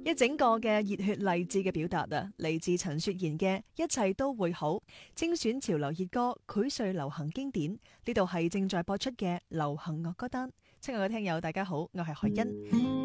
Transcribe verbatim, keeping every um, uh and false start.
一整個嘅熱血勵志嘅表達啊，嚟自陳雪賢嘅一切都會好，精選潮流熱歌，膾碎流行經典。呢度係正在播出嘅流行樂歌單。親愛嘅聽友，大家好，我係海欣。